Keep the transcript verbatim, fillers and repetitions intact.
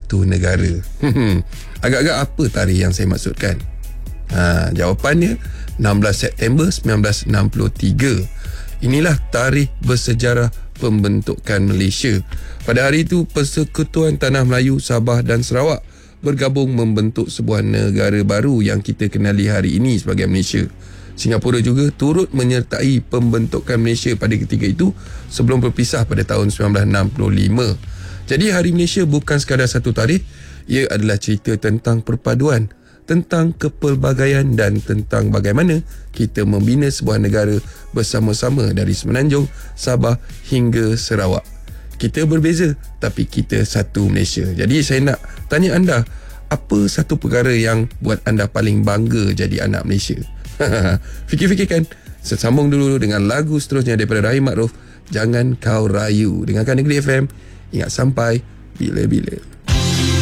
satu negara. Agak-agak apa tarikh yang saya maksudkan? Ha, jawapannya enam belas September sembilan belas enam puluh tiga. Inilah tarikh bersejarah pembentukan Malaysia. Pada hari itu, Persekutuan Tanah Melayu, Sabah dan Sarawak bergabung membentuk sebuah negara baru yang kita kenali hari ini sebagai Malaysia. Singapura juga turut menyertai pembentukan Malaysia pada ketika itu sebelum berpisah pada tahun sembilan belas enam puluh lima. Jadi Hari Malaysia bukan sekadar satu tarikh, ia adalah cerita tentang perpaduan, tentang kepelbagaian dan tentang bagaimana kita membina sebuah negara bersama-sama dari Semenanjung, Sabah hingga Sarawak. Kita berbeza tapi kita satu Malaysia. Jadi saya nak tanya anda, apa satu perkara yang buat anda paling bangga jadi anak Malaysia? Fikir-fikirkan. Sambung dulu dengan lagu seterusnya daripada Rahim Makruf, Jangan Kau Rayu. Dengarkan Negeri F M. Ingat sampai bila-bila.